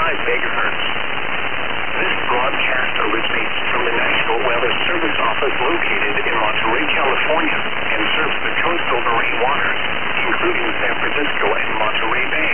megahertz. This broadcast originates from the National Weather Service office located in Monterey, California, and serves the coastal marine waters, including San Francisco and Monterey Bay.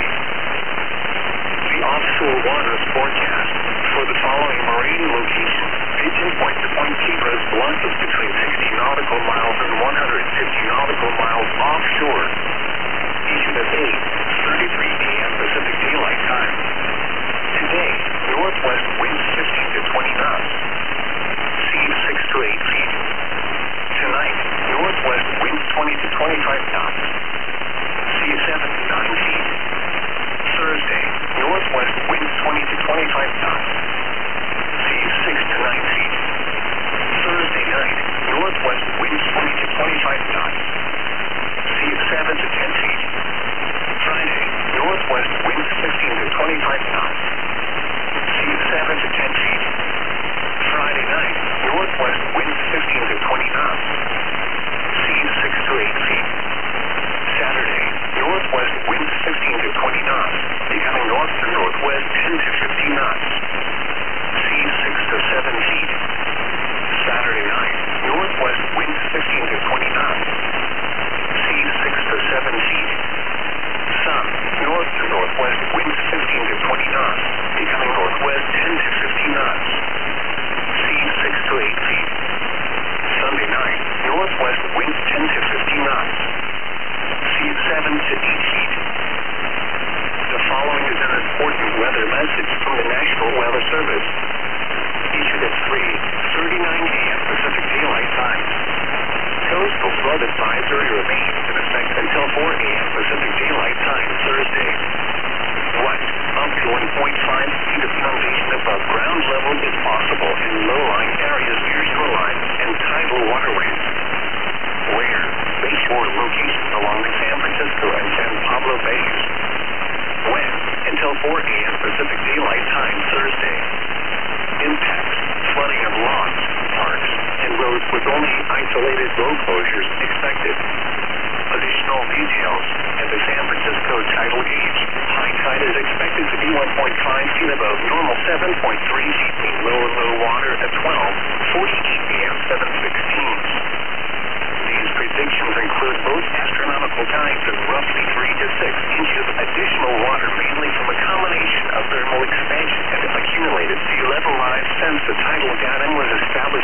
The offshore waters forecast for the following marine locations: Pigeon Point to Point Kibras bluffs between 60 nautical miles and 150 nautical miles offshore. Issued at 8:33 a.m. Pacific Daylight Time. Today, northwest winds 15 to 20 knots. Seas 6 to 8 feet. Tonight, northwest winds 20 to 25 knots. Seas 7 to 9 feet. Thursday, northwest winds 20 to 25 knots. Seas 6 to 9 feet. Thursday night, northwest winds 20 to 25 knots. Seas 7 to 10 feet. Friday, northwest winds 15 to 25 knots. Seas 7 to 10 feet. Friday night, northwest winds 15 to 20 knots. Seas 6 to 8 feet. Saturday, northwest winds 15 to 20 knots, becoming north to northwest 10 to 15 knots. Seas 6 to 7 feet. Saturday night, northwest winds 15 to 20 knots. Seas 6 to 7 feet. Sun, north to northwest winds 15 to 20 knots, becoming northwest 10 to 15 knots. Seas 6 to 8 feet. Sunday night, northwest winds 10 to 15 knots. Seas 7 to 8 feet. The following is an important weather message from the National Weather Service. Issued at 3:39 a.m. Pacific Daylight Time. Coastal flood advisory remains in effect until 4 a.m. Pacific Daylight Time Thursday. 1. Up to 1.5 feet of foundation above ground level is possible in low-lying areas near shoreline and tidal waterways. Where? Bayshore locations along the San Francisco and San Pablo Bays. When? Until 4 a.m. Pacific Daylight Time Thursday. Impacts: flooding of lawns, parks, and roads with only isolated road closures expected. Additional details: at the San Francisco tidal gauge, high tide is expected to be 1.5 feet above normal, 7.3 feet in low water at 12:48 a.m. 7/16. These predictions include both astronomical tides and roughly 3 to 6 inches of additional water, mainly from a combination of thermal expansion and accumulated sea level rise since the tidal datum was established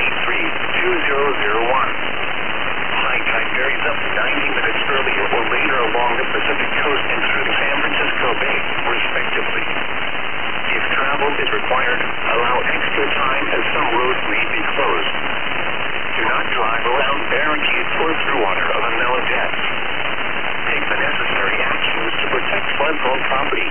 1983-2001. High tide varies up to 90 minutes earlier or later along the Pacific coast and through the San Francisco Bay, respectively. If travel is required, allow extra time as some roads may be closed. Do not drive around barricades or through water of unknown depth. Take the necessary actions to protect flood-prone property.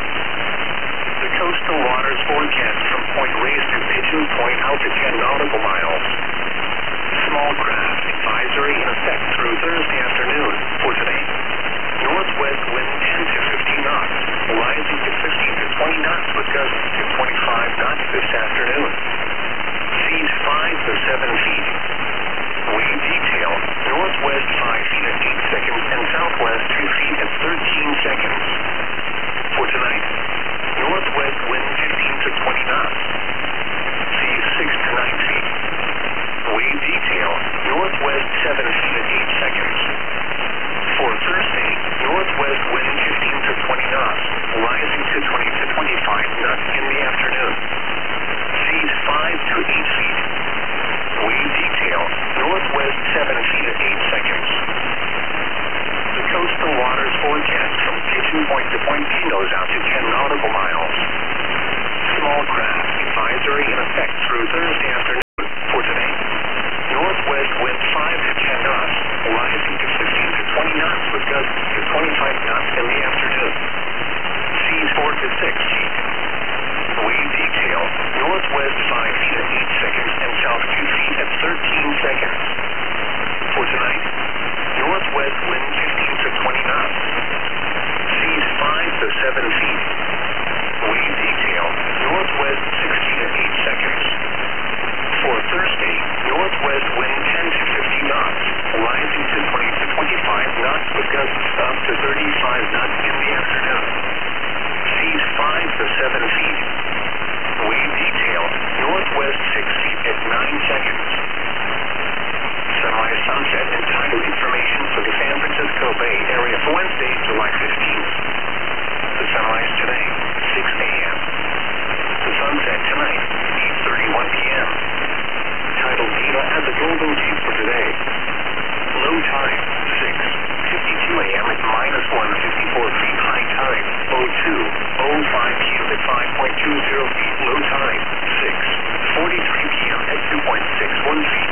The coastal waters forecast from Point Reyes to Pigeon Point out to 10 nautical miles. Small craft advisory in effect through Thursday afternoon. For today, northwest wind 10 to 15 knots, rising to 15 to 20 knots with gusts to 25 knots this afternoon. Seas 5 to 7 feet. Wind detail: northwest 5 feet at 8 seconds and southwest 2 feet at 13 seconds. For tonight, northwest wind 15 to 20 knots. Seas 6 to 9 feet. Wind detail: northwest 7 feet at 8 seconds. For Thursday, northwest wind 15 to 20 knots, rising to 20 to 25 knots in the afternoon. Seas 5 to 7 feet. Wave detail, northwest 6 feet at 9 seconds. Sunrise, sunset, and tidal information for the San Francisco Bay Area for Wednesday, July 15th. The sunrise today, 6 a.m. The sunset tonight, 8:31 p.m. Tidal data at the Golden Gate for today. Low tide, 6:52 a.m. at -154 feet. High tide, 02:05 p.m. at 5.20 feet. Low tide, 6:43 p.m. at 2.61 feet.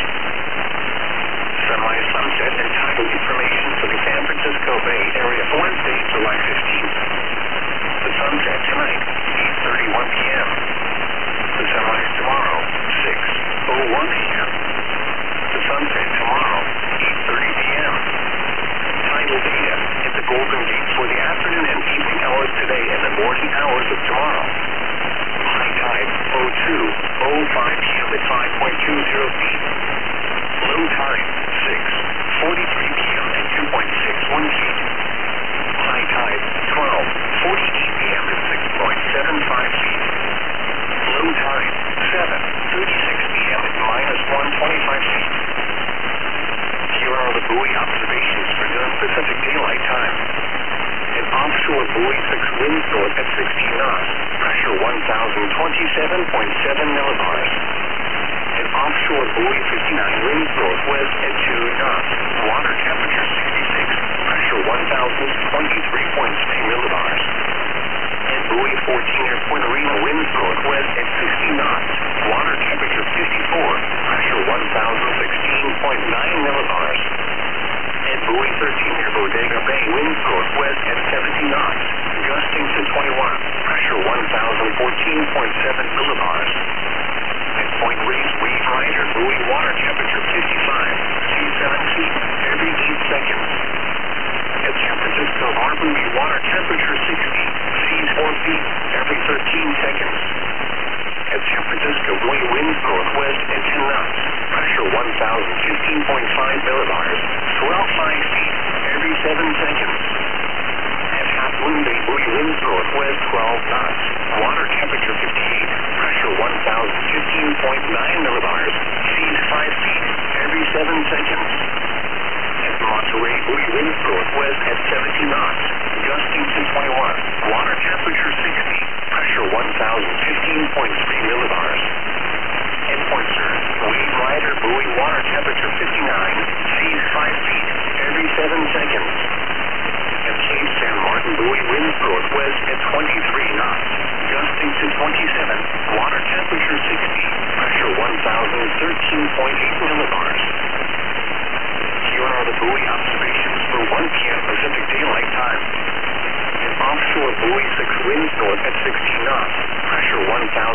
Sunrise, sunset, and tidal information for the San Francisco Bay Area for Wednesday, July 15th. The sunset tonight, 8:31 p.m. The sunrise tomorrow, 6:01 p.m. The sunset tomorrow, 8:30 p.m. Tidal data at the Golden Gate for the afternoon and evening hours today and the morning hours of tomorrow. High tide, 02:05 p.m. at 5.20 feet. Low tide, 6:43 p.m. at 2.61 feet. High tide, 12:48 p.m. at 6.75 feet. Low tide, 7:36 p.m. at -125 feet. Here are the buoy observations for noon Pacific Daylight Time. An offshore buoy 6 winds north at 16 knots, pressure 1,027.7 millibars. An offshore buoy 59 winds northwest at 2 knots, water temperature 66, pressure 1,023.3 millibars. And buoy 14 near Point Arena winds northwest at 60 knots, water temperature 54, pressure 1,016.9 millibars. And buoy 13 near Bodega Bay winds northwest at 70 knots, gusting to 21, pressure 1,014.7 millibars. At Point Reyes Wave Rider buoy water temperature 55, sea 7 feet every 8 seconds. At San Francisco Harbor water temperature 60, seas 4 feet every 13 seconds. At San Francisco buoy winds northwest at 10 knots, pressure 1,015.5 millibars, swell 5 feet every 7 seconds. At Half Moon Bay buoy winds northwest 12 knots, water temperature 58, pressure 1,015.9 millibars, seas 5 feet every 7 seconds. At Monterey buoy winds northwest at 70 knots, gusting to 21, water temperature 60, pressure 1,015.3 millibars. At Point Sur, Wave Rider buoy water temperature 59, seas 5 feet every 7 seconds. At Cape San Martin buoy winds northwest at 23 knots, gusting to 27, water temperature 60, pressure 1,013.8 millibars. Here are the buoy observations for 1 p.m. Pacific Daylight Time. An offshore buoy 6 winds north at 16 knots, pressure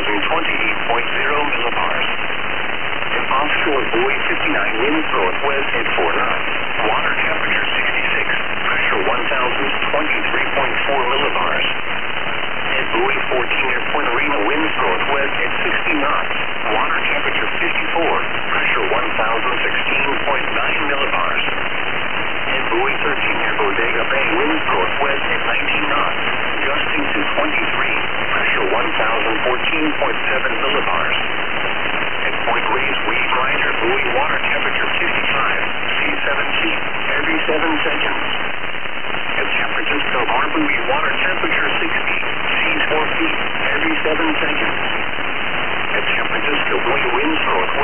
1,028.0 millibars. An offshore buoy 59 winds northwest at 4 knots, water temperature 66, pressure 1,023.4 millibars. And buoy 14 near Point Arena winds northwest at 60 knots, water temperature 54, pressure 1,016.9 millibars. And buoy 13 near Bodega Bay winds northwest at 19 knots, gusting to 23, pressure 1,014.7 millibars. At Point Reyes Wave Rider buoy water temperature 55, sea 7 feet every 7 seconds. At San Francisco Harbor water temperature 60, seas 4 feet every 7 seconds. At San Francisco buoy winds northwest